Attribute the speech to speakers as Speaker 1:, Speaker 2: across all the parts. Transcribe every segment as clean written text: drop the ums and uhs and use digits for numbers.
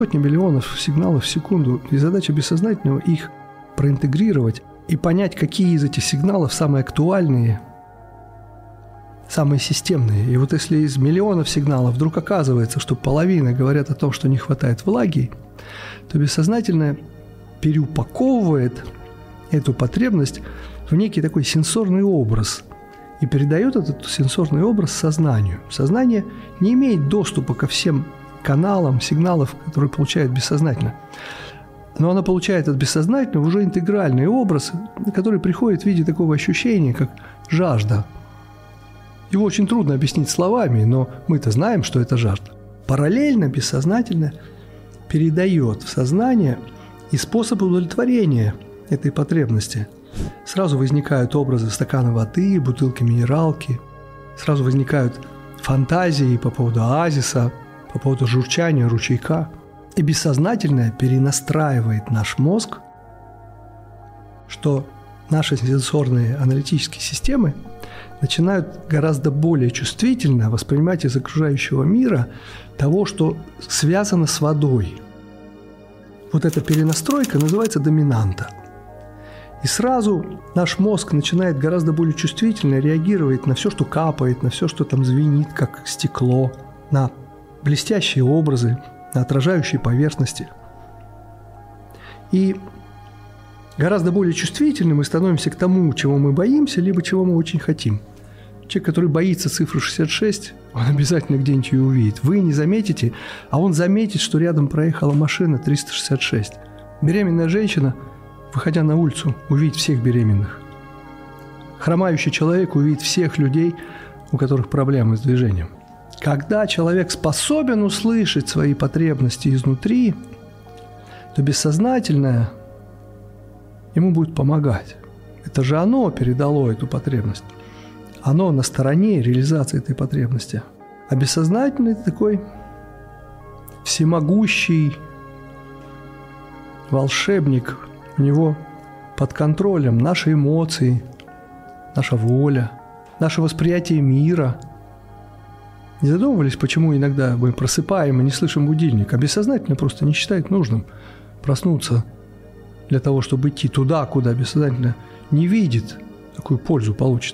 Speaker 1: сотни миллионов сигналов в секунду, и задача бессознательного их проинтегрировать и понять, какие из этих сигналов самые актуальные, самые системные. И вот если из миллионов сигналов вдруг оказывается, что половина говорят о том, что не хватает влаги, то бессознательное переупаковывает эту потребность в некий такой сенсорный образ и передает этот сенсорный образ сознанию. Сознание не имеет доступа ко всем каналам сигналов, которые получает бессознательно. Но оно получает от бессознательного уже интегральный образ, который приходит в виде такого ощущения, как жажда. Его очень трудно объяснить словами, но мы-то знаем, что это жажда. Параллельно бессознательно передает в сознание и способ удовлетворения этой потребности. Сразу возникают образы стакана воды, бутылки минералки, сразу возникают фантазии по поводу оазиса, по поводу журчания ручейка. И бессознательное перенастраивает наш мозг, что наши сенсорные аналитические системы начинают гораздо более чувствительно воспринимать из окружающего мира того, что связано с водой. Вот эта перенастройка называется доминанта. И сразу наш мозг начинает гораздо более чувствительно реагировать на все, что капает, на все, что там звенит, как стекло, на блестящие образы, на отражающие поверхности. И гораздо более чувствительны мы становимся к тому, чего мы боимся, либо чего мы очень хотим. Человек, который боится цифры 66, он обязательно где-нибудь ее увидит. Вы не заметите, а он заметит, что рядом проехала машина 366. Беременная женщина, выходя на улицу, увидит всех беременных. Хромающий человек увидит всех людей, у которых проблемы с движением. Когда человек способен услышать свои потребности изнутри, то бессознательное ему будет помогать. Это же оно передало эту потребность. Оно на стороне реализации этой потребности. А бессознательный – это такой всемогущий волшебник. У него под контролем наши эмоции, наша воля, наше восприятие мира. Не задумывались, почему иногда мы просыпаем и не слышим будильник, а бессознательно просто не считает нужным проснуться для того, чтобы идти туда, куда бессознательно не видит, какую пользу получит.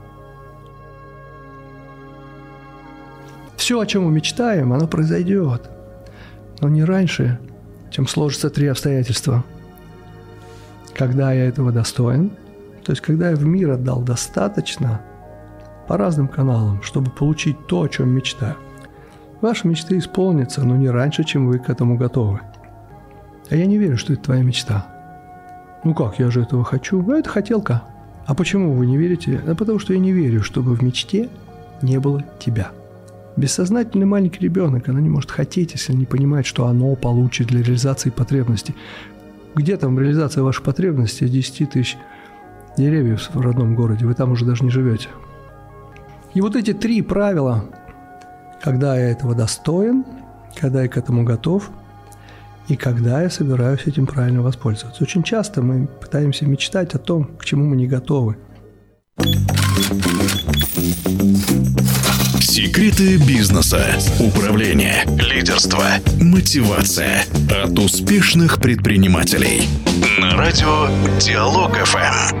Speaker 1: Все, о чем мы мечтаем, оно произойдет, но не раньше, чем сложатся 3 обстоятельства. Когда я этого достоин, то есть когда я в мир отдал достаточно по разным каналам, чтобы получить то, о чем мечтаю. Ваши мечты исполнятся, но не раньше, чем вы к этому готовы. А я не верю, что это твоя мечта. Ну как, я же этого хочу. Ну, это хотелка. А почему вы не верите? Да потому что я не верю, чтобы в мечте не было тебя. Бессознательный маленький ребенок, оно не может хотеть, если не понимает, что оно получит для реализации потребностей. Где там реализация ваших потребностей 10 тысяч деревьев в родном городе? Вы там уже даже не живете. И вот эти 3 правила, когда я этого достоин, когда я к этому готов, и когда я собираюсь этим правильно воспользоваться. Очень часто мы пытаемся мечтать о том, к чему мы не готовы.
Speaker 2: Секреты бизнеса, управления, лидерства, мотивация от успешных предпринимателей. На радио Диалог ФМ.